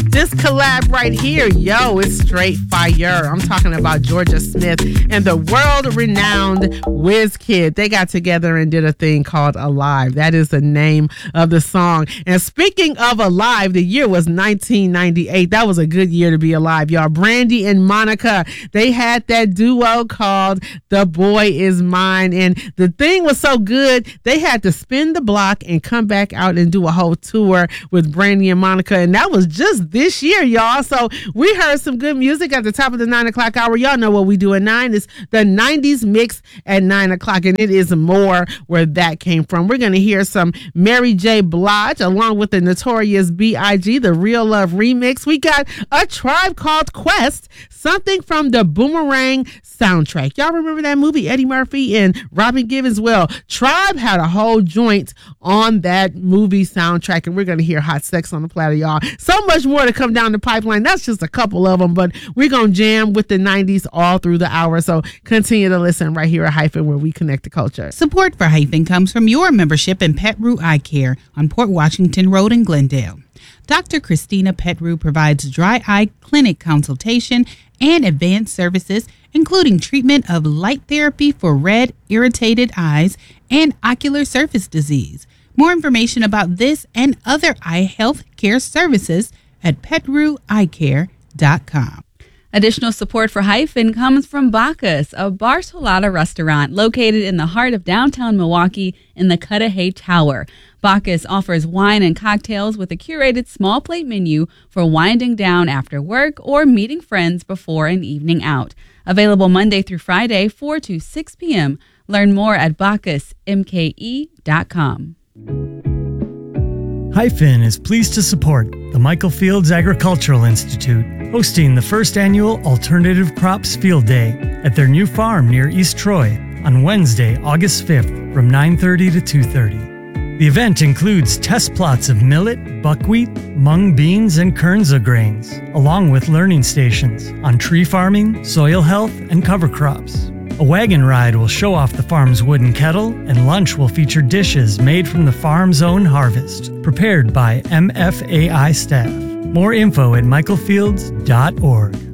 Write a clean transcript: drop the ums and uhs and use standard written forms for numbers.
This collab right here, yo, it's straight fire. I'm talking about Georgia Smith and the world-renowned Wizkid. They got together and did a thing called Alive. That is the name of the song. And speaking of Alive, the year was 1998. That was a good year to be alive, y'all. Brandy and Monica, they had that duo called The Boy Is Mine. And the thing was so good, they had to spin the block and come back out and do a whole tour with Brandy and Monica. And that was just this year, y'all. So we heard some good music at the top of the 9 o'clock hour. Y'all know what we do at 9 is the 90s mix at 9 o'clock. And it is more where that came from. We're going to hear some Mary J. Blige along with the Notorious B.I.G., the Real Love remix. We got A Tribe Called Quest, something from the Boomerang soundtrack. Y'all remember that movie, Eddie Murphy and Robin Givens? Well, Tribe had a whole joint on that movie soundtrack, and we're going to hear Hot Sex on the Platter, y'all. So much more to come down the pipeline. That's just a couple of them, but we're going to jam with the 90s all through the hour. So continue to listen right here at Hyphen, where we connect the culture. Support for Hyphen comes from your membership in Petrou Eye Care on Port Washington Road in Glendale. Dr. Christina Petrou provides dry eye clinic consultation and advanced services, including treatment of light therapy for red, irritated eyes and ocular surface disease. More information about this and other eye health care services at petrueyecare.com. Additional support for Hyphen comes from Bacchus, a Bartolata restaurant located in the heart of downtown Milwaukee in the Cudahy Tower. Bacchus offers wine and cocktails with a curated small plate menu for winding down after work or meeting friends before an evening out. Available Monday through Friday, 4 to 6 p.m. Learn more at bacchusmke.com. Hyphen is pleased to support the Michael Fields Agricultural Institute, hosting the first annual Alternative Crops Field Day at their new farm near East Troy on Wednesday, August 5th from 9:30 to 2:30. The event includes test plots of millet, buckwheat, mung beans, and kernza grains, along with learning stations on tree farming, soil health, and cover crops. A wagon ride will show off the farm's wooden kettle, and lunch will feature dishes made from the farm's own harvest, prepared by MFAI staff. More info at michaelfields.org.